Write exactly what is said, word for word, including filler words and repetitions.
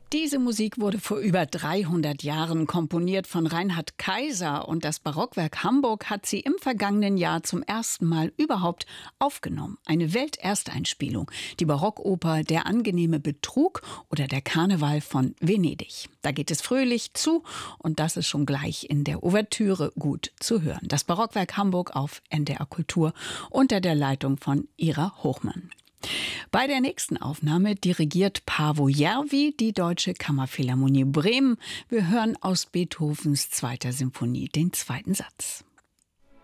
Diese Musik wurde vor über dreihundert Jahren komponiert von Reinhard Kaiser und das Barockwerk Hamburg hat sie im vergangenen Jahr zum ersten Mal überhaupt aufgenommen. Eine Weltersteinspielung, die Barockoper Der angenehme Betrug oder der Karneval von Venedig. Da geht es fröhlich zu und das ist schon gleich in der Ouvertüre gut zu hören. Das Barockwerk Hamburg auf N D R Kultur unter der Leitung von Ira Hochmann. Bei der nächsten Aufnahme dirigiert Paavo Järvi die Deutsche Kammerphilharmonie Bremen. Wir hören aus Beethovens zweiter Symphonie den zweiten Satz.